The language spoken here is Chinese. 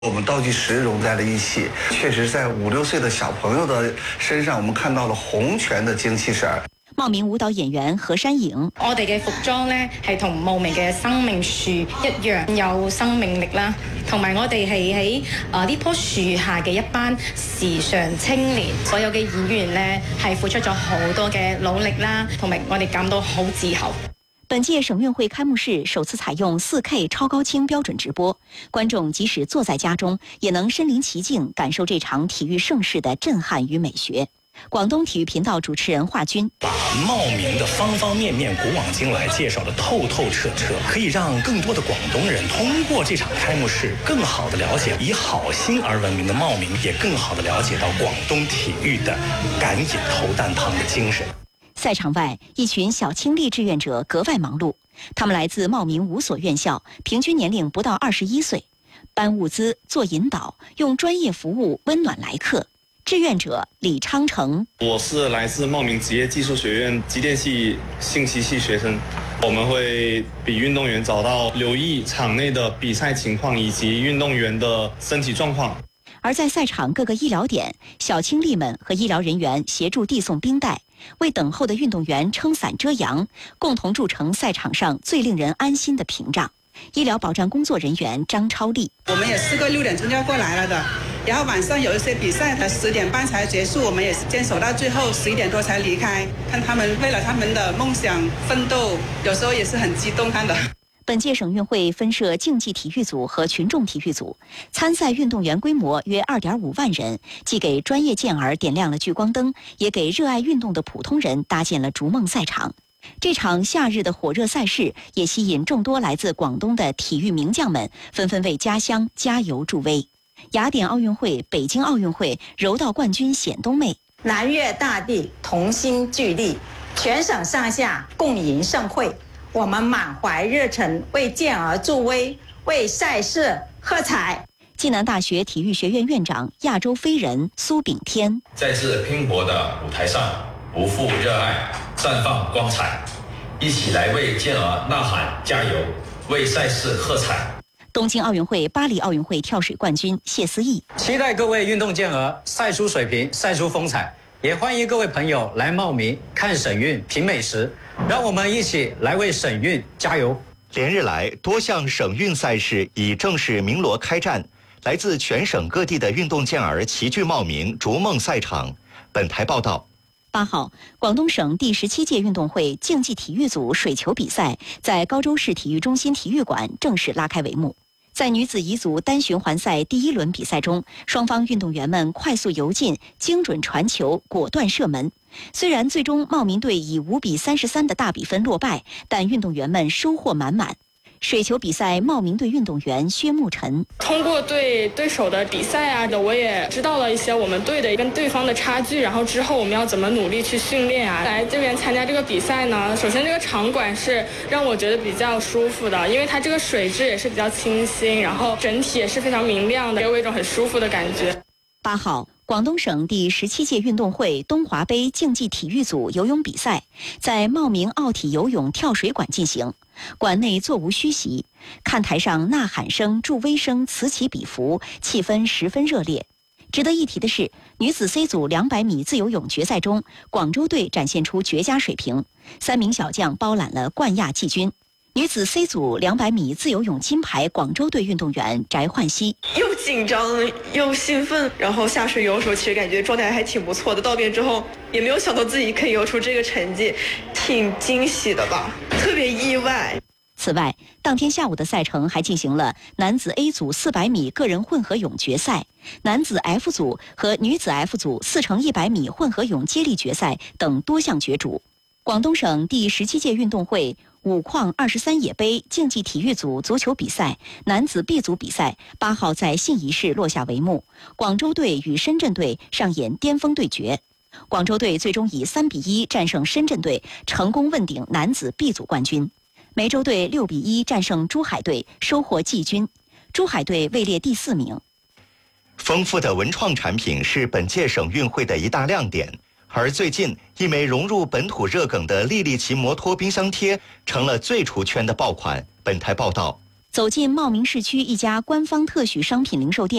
我们道具石融在了一起，确实在5、6岁的小朋友的身上，我們看到了洪拳的精氣神。 茂名舞蹈演員何山影， 我哋嘅服裝呢係同茂名嘅生命樹一樣有生命力啦，同埋我哋係喺呢棵樹下嘅一班時尚青年，所有嘅演員呢係付出咗好多嘅努力啦，同埋我哋感到好自豪。 本屆省運會開幕式首次採用4K 超高清標準直播，觀眾即使坐在家中，也能身臨其境感受這場體育盛事的震撼與美學。廣東體育頻道主持人華軍把茂名的方方面面古往今來介紹得透透徹徹，可以讓更多的廣東人通過這場開幕式更好地了解以好心而聞名的茂名，也更好地了解到廣東體育的敢飲頭啖湯的精神。 賽場外，一群小青力志願者格外忙碌，他們來自茂名5所院校，平均年齡不到21歲，搬物資、做引導，用專業服務溫暖來客。志願者李昌成， 我是來自茂名職業技術學院機電系信息系學生，我們會比運動員早到留意場內的比賽情況以及運動員的身體狀況。 而在賽場各個醫療點，小青力們和醫療人員協助遞送冰袋，為等候的運動員撐傘遮陽，共同築成賽場上最令人安心的屏障。醫療保障工作人員張超麗， 我們也試過6點鐘就要過來了的，然後晚上有一些比賽，它10點半才結束，我們也是堅守到最後11點多才離開，看他們為了他們的夢想奮鬥，有時候也是很激動看的。 本屆省運會分設競技體育組和群眾體育組，參賽運動員規模約2.5萬人，既給專業健兒點亮了聚光燈，也給熱愛運動的普通人搭建了逐夢賽場。這場夏日的火熱賽事也吸引眾多來自廣東的體育名將們紛紛為家鄉加油助威。雅典奧運會、北京奧運會柔道冠軍冼冬妹， 南粵大地同心聚力，全省上下共贏盛會，我們滿懷熱忱為健兒助威，為賽事喝彩。 暨南大學體育學院院長、亞洲飛人蘇炳添， 在這拼搏的舞台上不負熱愛，綻放光彩，一起來為健兒吶喊加油，為賽事喝彩。 東京奧運會、巴黎奧運會跳水冠軍謝思義， 期待各位運動健兒賽出水平，賽出風采，也歡迎各位朋友來茂名看省運、品美食，讓我們一起來為省運加油。 連日來，多項省運賽事已正式鳴鑼開戰，來自全省各地的運動健兒齊聚茂名逐夢賽場。本台報道。 8號，廣東省第17屆運動會競技體育組水球比賽在高州市體育中心體育館正式拉開帷幕。在女子乙組單循環賽第1輪比賽中，雙方運動員們快速游進，精準傳球，果斷射門。雖然最終茂名隊以5-33的大比分落敗，但運動員們收穫滿滿。水球比賽，茂名隊運動員薛慕辰， 通過對對手的比賽啊，我也知道了一些我們隊的跟對方的差距，然後之後我們要怎麼努力去訓練啊。來這邊參加這個比賽呢，首先這個場館是讓我覺得比較舒服的，因為它這個水質也是比較清新，然後整體也是非常明亮的，給我一種很舒服的感覺。 8號，廣東省第17屆運動會東華杯競技體育組游泳比賽在茂名奧體游泳跳水館進行。館內座無虛席，看台上吶喊聲、助威聲此起彼伏，氣氛十分熱烈。值得一提的是，女子 C 組200米自由泳決賽中，廣州隊展現出絕佳水平，3名小將包攬了冠亞季軍。女子 C 組200米自由泳金牌廣州隊運動員翟煥熙， 又緊張又興奮，然後下水游的時候其實感覺狀態還挺不錯的，到邊之後也沒有想到自己可以游出這個成績，挺驚喜的吧，特別意外。 此外，當天下午的賽程還進行了男子 A 組400米個人混合泳決賽、男子 F 組和女子 F 組4×100米混合泳接力決賽等多項角逐。廣東省第17屆運動會5礦23野杯競技體育組足球比賽男子 B 組比賽8號在信宜市落下帷幕，廣州隊與深圳隊上演巔峰對決。廣州隊最終以3-1戰勝深圳隊，成功問鼎男子 B 組冠軍。梅州隊6-1戰勝珠海隊，收穫季軍。珠海隊位列第4名。 豐富的文創產品是本屆省運會的一大亮點。而最近，一枚融入本土熱梗的莉莉奇摩托冰箱貼成了最出圈的爆款。本台報道。 走进茂名市区一家官方特许商品零售店。